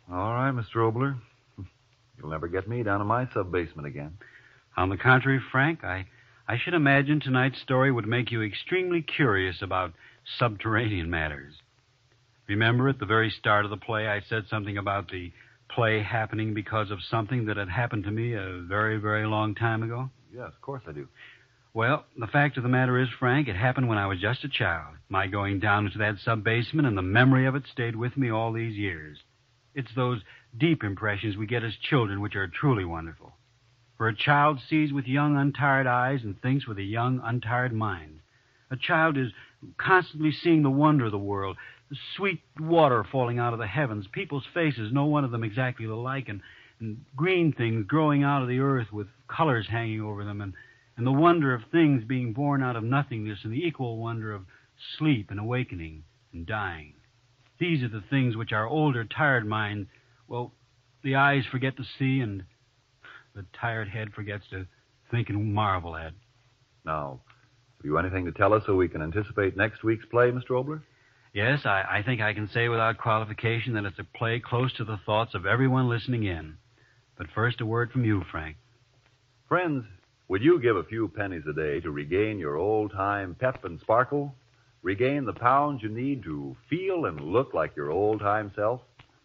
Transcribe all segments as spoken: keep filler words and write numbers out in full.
All right, Mister Obler. You'll never get me down in my sub-basement again. On the contrary, Frank, I, I should imagine tonight's story would make you extremely curious about subterranean matters. Remember at the very start of the play I said something about the play happening because of something that had happened to me a very, very long time ago? Yes, of course I do. Well, the fact of the matter is, Frank, it happened when I was just a child. My going down into that sub-basement and the memory of it stayed with me all these years. It's those deep impressions we get as children which are truly wonderful. For a child sees with young, untired eyes and thinks with a young, untired mind. A child is constantly seeing the wonder of the world, the sweet water falling out of the heavens, people's faces, no one of them exactly alike, and, and green things growing out of the earth with colors hanging over them, and, and the wonder of things being born out of nothingness, and the equal wonder of sleep and awakening and dying. These are the things which our older, tired mind, well, the eyes forget to see, and the tired head forgets to think and marvel at. Now, have you anything to tell us so we can anticipate next week's play, Mister Obler? Yes, I, I think I can say without qualification that it's a play close to the thoughts of everyone listening in. But first, a word from you, Frank. Friends, would you give a few pennies a day to regain your old-time pep and sparkle? Regain the pounds you need to feel and look like your old-time self?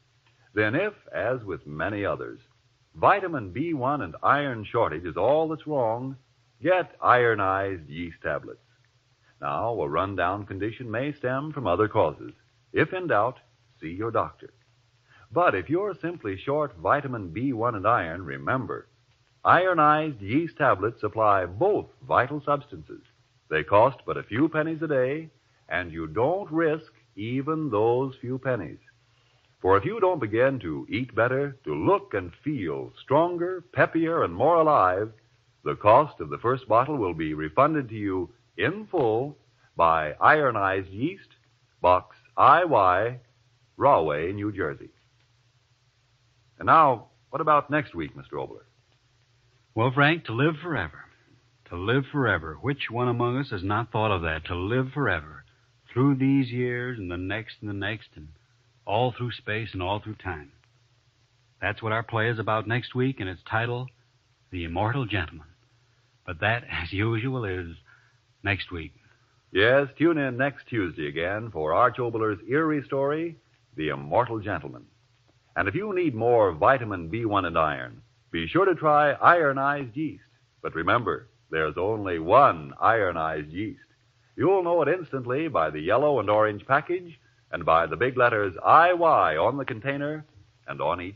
Then if, as with many others, vitamin B one and iron shortage is all that's wrong, get ironized yeast tablets. Now, a run-down condition may stem from other causes. If in doubt, see your doctor. But if you're simply short vitamin B one and iron, remember, ironized yeast tablets supply both vital substances. They cost but a few pennies a day, and you don't risk even those few pennies. For if you don't begin to eat better, to look and feel stronger, peppier, and more alive, the cost of the first bottle will be refunded to you in full by Ironized Yeast, Box I Y, Rahway, New Jersey. And now, what about next week, Mister Obler? Well, Frank, to live forever. To live forever. Which one among us has not thought of that? To live forever. Through these years and the next and the next and all through space and all through time. That's what our play is about next week, and its title, The Immortal Gentleman. But that, as usual, is next week. Yes, tune in next Tuesday again for Arch Obler's eerie story, The Immortal Gentleman. And if you need more vitamin B one and iron, be sure to try ironized yeast. But remember, there's only one ironized yeast. You'll know it instantly by the yellow and orange package and by the big letters I Y on the container and on each